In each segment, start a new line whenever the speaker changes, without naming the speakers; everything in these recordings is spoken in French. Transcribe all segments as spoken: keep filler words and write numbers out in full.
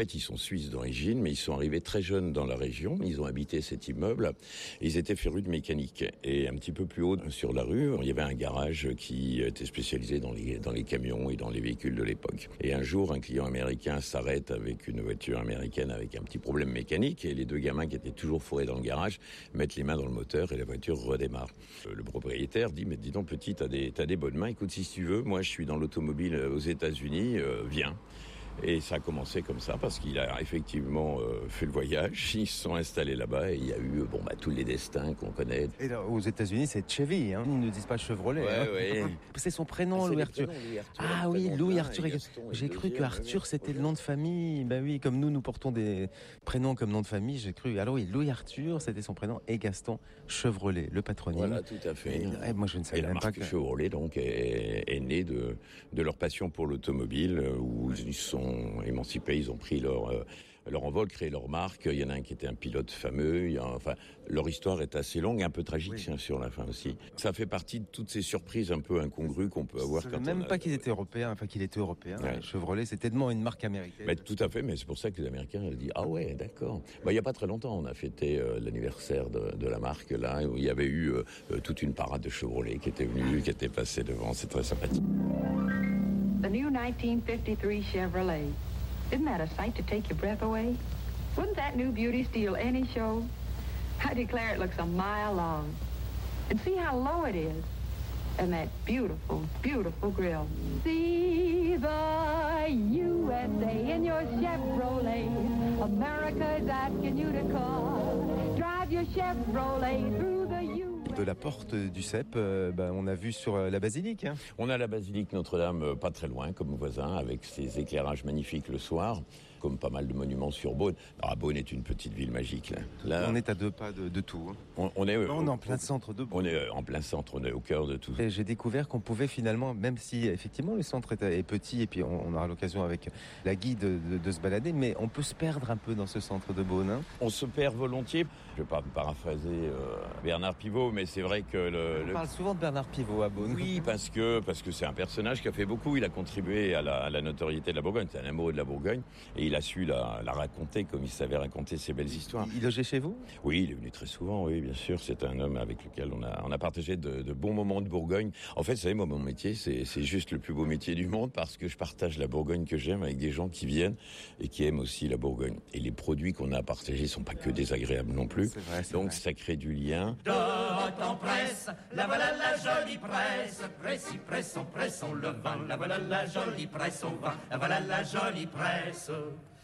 En fait, ils sont suisses d'origine, mais ils sont arrivés très jeunes dans la région. Ils ont habité cet immeuble. Et ils étaient férus de mécanique. Et un petit peu plus haut sur la rue, il y avait un garage qui était spécialisé dans les, dans les camions et dans les véhicules de l'époque. Et un jour, un client américain s'arrête avec une voiture américaine avec un petit problème mécanique. Et les deux gamins qui étaient toujours fourrés dans le garage mettent les mains dans le moteur et la voiture redémarre. Le propriétaire dit, mais dis donc petit, t'as des, t'as des bonnes mains. Écoute, si tu veux, moi je suis dans l'automobile aux États-Unis, euh, viens. Et ça a commencé comme ça parce qu'il a effectivement euh, fait le voyage. Ils se sont installés là-bas et il y a eu bon bah tous les destins qu'on connaît.
Et là, aux États-Unis, c'est Chevy, hein. Ils ne disent pas Chevrolet.
Ouais,
hein.
ouais.
C'est son prénom,
Ah,
Louis Arthur.
Prénom, Louis Arthur.
Ah oui, Louis Arthur.
Et Gaston,
j'ai cru
deuxième,
que Arthur
ouais,
c'était
ouais.
le nom de famille. Ben oui, comme nous, nous portons des prénoms comme nom de famille. J'ai cru. Alors oui, Louis Arthur, c'était son prénom, et Gaston Chevrolet, le patronyme.
Voilà, tout à fait.
Et, et moi, je ne savais
et la
même
marque
pas que.
Chevrolet donc est, est née de de leur passion pour l'automobile, où ils se sont émancipés, ils ont pris leur euh, leur envol, créé leur marque. Il y en a un qui était un pilote fameux. Il y a, enfin, leur histoire est assez longue et un peu tragique oui. sur la fin aussi. Ça fait partie de toutes ces surprises un peu incongrues qu'on peut avoir.
Je
quand
même
on a...
pas qu'ils étaient européens, enfin qu'il était européen.
Ouais.
Chevrolet, c'était tellement une marque américaine.
Mais tout à fait, mais c'est pour ça que les Américains ont dit ah ouais, d'accord. Bah il y a pas très longtemps, on a fêté euh, l'anniversaire de, de la marque là, où il y avait eu euh, toute une parade de Chevrolet qui était venue, qui était passée devant. C'est très sympathique.
The new nineteen fifty-three Chevrolet. Isn't that a sight to take your breath away? Wouldn't that new beauty steal any show? I declare it looks a mile long. And see how low it is. And that beautiful, beautiful grill. See the U S A in your Chevrolet. America's asking you to call. Drive your Chevrolet through the U S A.
De la porte du C E P, euh, ben, on a vu sur euh, la basilique. Hein.
On a la basilique Notre-Dame euh, pas très loin comme voisin, avec ses éclairages magnifiques le soir, comme pas mal de monuments sur Beaune. Alors, Beaune est une petite ville magique. Là. Là,
on est à deux pas de, de tout. Hein.
On, on est, euh,
on est en plein centre de Beaune.
On est euh, en plein centre, on est au cœur de tout.
Et j'ai découvert qu'on pouvait finalement, même si effectivement le centre est, est petit, et puis on, on aura l'occasion avec la guide de, de, de se balader, mais on peut se perdre un peu dans ce centre de Beaune. Hein.
On se perd volontiers. Je ne vais pas paraphraser euh, Bernard Pivot, mais c'est vrai que le,
on
le...
parle souvent de Bernard Pivot à Beaune.
Oui, parce que parce que c'est un personnage qui a fait beaucoup. Il a contribué à la, à la notoriété de la Bourgogne. C'est un amoureux de la Bourgogne et il a su la, la raconter comme il savait raconter ses belles histoires.
Il, il logeait chez vous ?
Oui, il est venu très souvent. Oui, bien sûr. C'est un homme avec lequel on a on a partagé de, de bons moments de Bourgogne. En fait, vous savez, moi, mon métier, c'est c'est juste le plus beau métier du monde parce que je partage la Bourgogne que j'aime avec des gens qui viennent et qui aiment aussi la Bourgogne. Et les produits qu'on a à partager sont pas que désagréables non plus.
C'est vrai, c'est
Donc
vrai.
ça crée du lien.
De haute en presse, la voilà la jolie presse. Presse, pressons, pressons le vin. La voilà la jolie presse au vin. La voilà la jolie presse.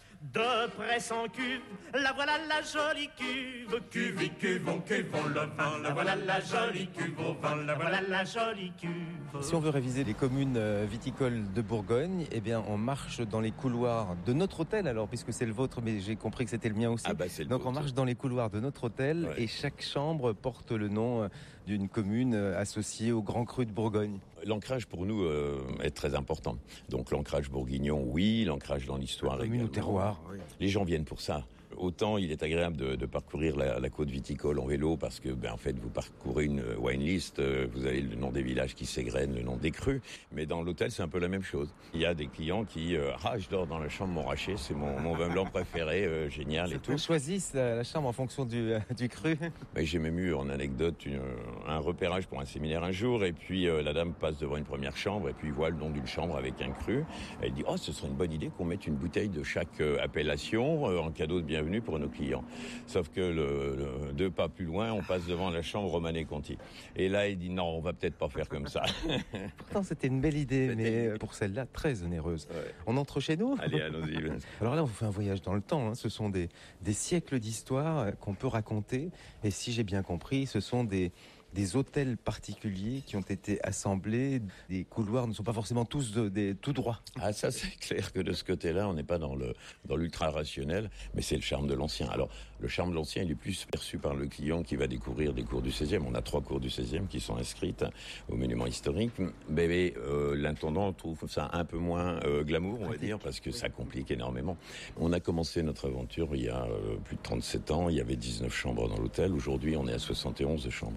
De presse en cuve, la voilà la jolie cuve. Cuve et cuvons, cuvons le vin. La voilà la jolie cuve au vin. La voilà la jolie cuve.
Si on veut réviser les communes viticoles de Bourgogne, eh bien, on marche dans les couloirs de notre hôtel, alors, puisque c'est le vôtre, mais j'ai compris que c'était le mien aussi.
Ah bah, c'est le
Donc,
vôtre.
on marche dans les couloirs de notre hôtel,
Ouais.
et chaque chambre porte le nom d'une commune associée au Grand Cru de Bourgogne.
L'ancrage pour nous euh, est très important. Donc l'ancrage bourguignon, oui, l'ancrage dans l'histoire
Commune
également.
ou terroir, oui.
Les gens viennent pour ça. Autant il est agréable de, de parcourir la, la côte viticole en vélo parce que, ben, en fait, vous parcourez une wine list, euh, vous avez le nom des villages qui s'égrènent, le nom des crus. Mais dans l'hôtel, c'est un peu la même chose. Il y a des clients qui, euh, ah, je dors dans la chambre Montrachet, c'est mon, mon vin blanc préféré, euh, génial et tout.
Ils choisissent la, la chambre en fonction du, euh, du cru.
Mais j'ai même eu en anecdote une, un repérage pour un séminaire un jour et puis euh, la dame passe devant une première chambre et puis voit le nom d'une chambre avec un cru. Elle dit, oh, ce serait une bonne idée qu'on mette une bouteille de chaque euh, appellation euh, en cadeau de bienvenue pour nos clients. Sauf que le, le, deux pas plus loin, on passe devant la chambre Romanée Conti. Et là, il dit, non, on va peut-être pas faire comme ça.
Pourtant, c'était une belle idée,
C'était
mais
une idée.
pour celle-là, très onéreuse.
Ouais.
On entre chez nous ?
Allez, allons-y.
Alors là, on fait un voyage dans le temps. Hein. Ce sont des, des siècles d'histoire qu'on peut raconter. Et si j'ai bien compris, ce sont des, des hôtels particuliers qui ont été assemblés. Les couloirs ne sont pas forcément tous de, des, tout droits.
Ah, ça, c'est clair que de ce côté-là, on n'est pas dans le dans l'ultra-rationnel, mais c'est le charme de l'ancien. Alors, le charme de l'ancien, il est plus perçu par le client qui va découvrir des cours du seizième. On a trois cours du seizième qui sont inscrites aux monuments historiques. Mais, mais euh, l'intendant trouve ça un peu moins euh, glamour, on va dire, parce que ça complique énormément. On a commencé notre aventure il y a euh, plus de trente-sept ans. Il y avait dix-neuf chambres dans l'hôtel. Aujourd'hui, on est à soixante et onze chambres.
Vous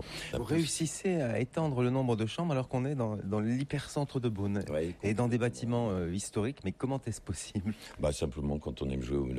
réussissez à étendre le nombre de chambres alors qu'on est dans, dans l'hypercentre de Beaune
Ouais,
et dans des bâtiments euh, historiques. Mais comment est-ce possible?
Bah, simplement, quand on aime jouer au